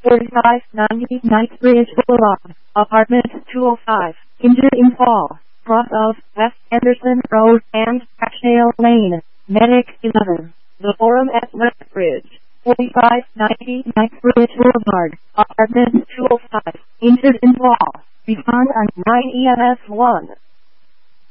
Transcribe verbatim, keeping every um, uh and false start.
forty-five ninety Knightsbridge Boulevard, apartment two oh five, injured in fall, cross of West Anderson Road and Patchdale Lane, Medic eleven. The Forum at Knightsbridge, forty-five ninety Knightsbridge Boulevard, apartment two oh five, injured in fall. Respond on nine E M S one.